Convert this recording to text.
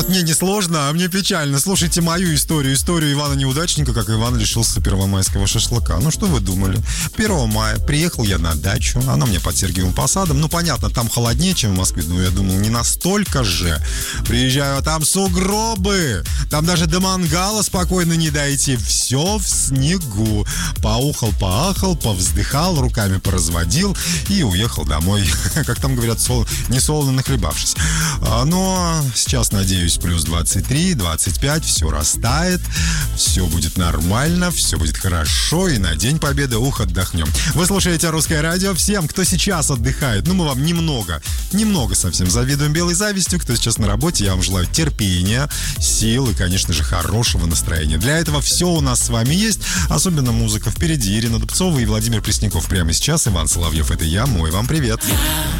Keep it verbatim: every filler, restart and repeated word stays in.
Не, не сложно, а мне печально. Слушайте мою историю. Историю Ивана Неудачника, как Иван лишился первомайского шашлыка. Ну, что вы думали? первого мая приехал я на дачу. Она мне под Сергиевым Посадом. Ну, понятно, там холоднее, чем в Москве. Но я думал, не настолько же. Приезжаю, а там сугробы. Там даже до мангала спокойно не дойти. Все в снегу. Поухал, поахал, повздыхал, руками поразводил и уехал домой. Как там говорят, сол... не солоно нахлебавшись. Но сейчас, надеюсь, плюс двадцать три, двадцать пять, все растает, все будет нормально, все будет хорошо, и на День Победы, ух, отдохнем. Вы слушаете «Русское радио». Всем, кто сейчас отдыхает, ну, мы вам немного, немного совсем завидуем белой завистью. Кто сейчас на работе, я вам желаю терпения, сил и, конечно же, хорошего настроения. Для этого все у нас с вами есть, особенно музыка. Впереди Ирина Дубцова и Владимир Пресняков. Прямо сейчас Иван Соловьев, это я, мой вам привет.